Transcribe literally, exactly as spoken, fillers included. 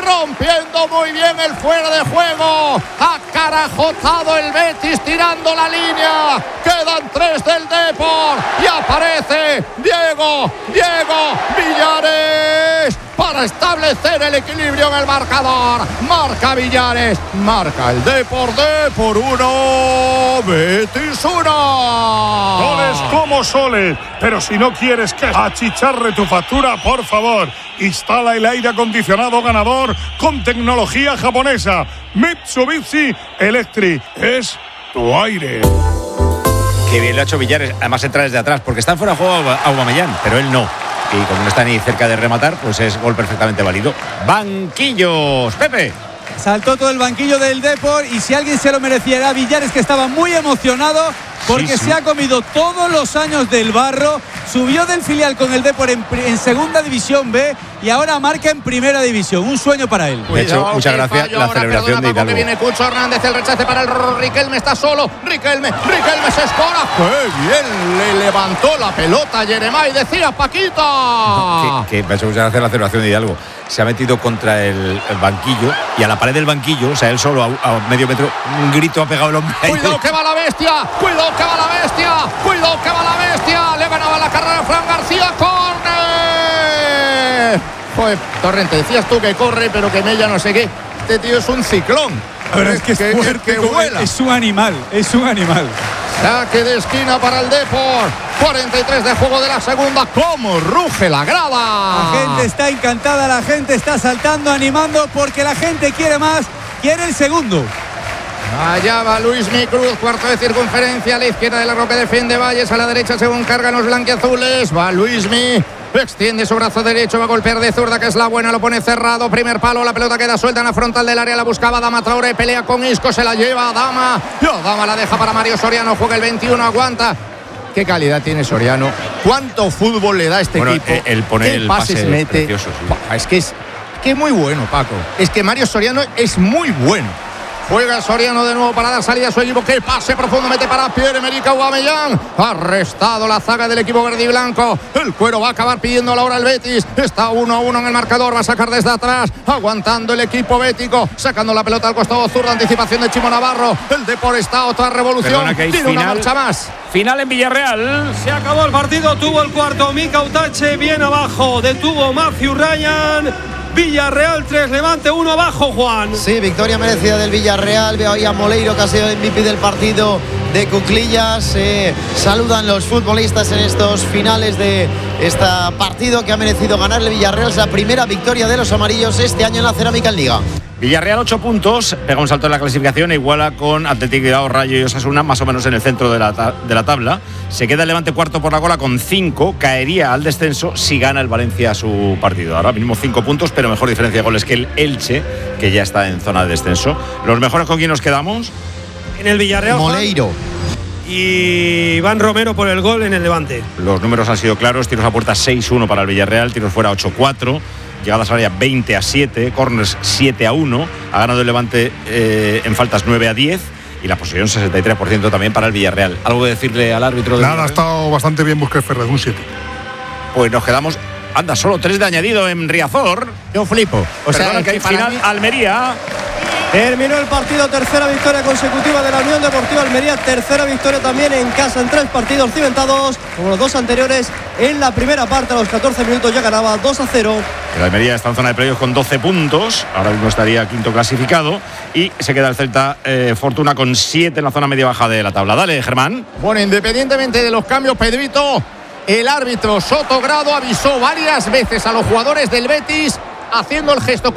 rompiendo muy bien el fuera de juego, acarajotado el Betis tirando la línea, quedan tres del Depor y aparece Diego, Diego Villares para establecer el equilibrio en el marcador. Marca Villares, marca el Depor, Depor uno, Betis uno. Soles como soles, pero si no quieres que achicharre tu factura, por favor, instala el aire acondicionado ganador con tecnología japonesa. Mitsubishi Electric es tu aire. Qué bien lo ha hecho Villares, además entra desde atrás, porque está fuera de juego Aubameyang, pero él no. Y como no está ni cerca de rematar, pues es gol perfectamente válido. Banquillos, Pepe. Saltó todo el banquillo del Depor y si alguien se lo mereciera, Villares, que estaba muy emocionado porque sí, sí. se ha comido todos los años del barro, subió del filial con el Depor en, en segunda división B y ahora marca en primera división. Un sueño para él. De hecho, muchas gracias la celebración de Hidalgo. Viene Cucho Hernández, el rechace para el Riquelme, está solo. Riquelme, Riquelme se escora. ¡Qué bien! Le levantó la pelota a Jeremai, decía Paquita. No, que, que me ha hecho muchas gracias la celebración de Hidalgo. Se ha metido contra el, el banquillo y a la pared del banquillo, o sea, él solo a, a medio metro, un grito ha pegado el hombre. ¡Cuidado que va la bestia! ¡Cuidado que va la bestia! ¡Cuidado que va la bestia! Le ganaba la carrera a Fran García. ¡Corre! Joder, Torrente, decías tú que corre, pero que Mella no sé qué. Este tío es un ciclón. Pero es que es fuerte, que vuela. Es un animal, es un animal. Saque de esquina para el Depor. cuarenta y tres de juego de la segunda. ¡Cómo ruge la grada! La gente está encantada, la gente está saltando, animando, porque la gente quiere más, quiere el segundo. Allá va Luismi Cruz, cuarto de circunferencia, a la izquierda de la roca defiende Valles, a la derecha según cargan los blanquiazules. Va Luismi, extiende su brazo derecho, va a golpear de zurda, que es la buena, lo pone cerrado, primer palo, la pelota queda suelta en la frontal del área, la buscaba Dama Traoré, pelea con Isco, se la lleva Dama, yo, Dama la deja para Mario Soriano, juega el veintiuno, aguanta. Qué calidad tiene Soriano, cuánto fútbol le da a este bueno, equipo, el poner el pases pase mete. Precioso, sí. Es que es que muy bueno, Paco, es que Mario Soriano es muy bueno. Juega Soriano de nuevo para dar salida a su equipo. Que pase profundo, mete para Pierre-Emerick Aubameyang. Arrestado la zaga del equipo verde y blanco. El cuero va a acabar pidiendo la hora el Betis. Está uno a uno en el marcador. Va a sacar desde atrás. Aguantando el equipo bético. Sacando la pelota al costado zurdo. Anticipación de Chimo Navarro. El Depor está otra revolución. Tiene final, una marcha más. Final en Villarreal. Se acabó el partido. Tuvo el cuarto Mika Utache bien abajo. Detuvo Matthew Ryan. Villarreal tres, Levante uno abajo, Juan. Sí, victoria merecida del Villarreal. Veo ahí a Moleiro, que ha sido M V P del partido de Cuclillas. Eh, saludan los futbolistas en estos finales de este partido que ha merecido ganar el Villarreal. Es la primera victoria de los amarillos este año en la Cerámica en Liga. Villarreal ocho puntos, pega un salto en la clasificación e iguala con Athletic Bilbao, Rayo y Osasuna, más o menos en el centro de la, ta- de la tabla. Se queda el Levante cuarto por la cola con cinco, caería al descenso si gana el Valencia su partido. Ahora mismo cinco puntos, pero mejor diferencia de goles que el Elche, que ya está en zona de descenso. ¿Los mejores con quién nos quedamos? En el Villarreal, Moleiro. Juan, y Iván Romero por el gol en el Levante. Los números han sido claros, tiros a puerta seis uno para el Villarreal, tiros fuera ocho cuatro. Llegadas al área veinte a siete, corners siete a uno, ha ganado el Levante eh, en faltas nueve a diez y la posesión sesenta y tres por ciento también para el Villarreal. ¿Algo que decirle al árbitro? Nada, ha estado bastante bien Busquets Ferrer, un siete. Pues nos quedamos, anda, solo tres de añadido en Riazor. Yo flipo. O sea, Perdona, que hay final mí... Almería. Terminó el partido, tercera victoria consecutiva de la Unión Deportiva Almería, tercera victoria también en casa en tres partidos cimentados, como los dos anteriores. En la primera parte, a los catorce minutos, ya ganaba dos a cero. El Almería está en zona de playoff con doce puntos, ahora mismo estaría quinto clasificado, y se queda el Celta eh, Fortuna con siete en la zona media-baja de la tabla. Dale, Germán. Bueno, independientemente de los cambios, Pedrito, el árbitro Sotogrado avisó varias veces a los jugadores del Betis haciendo el gesto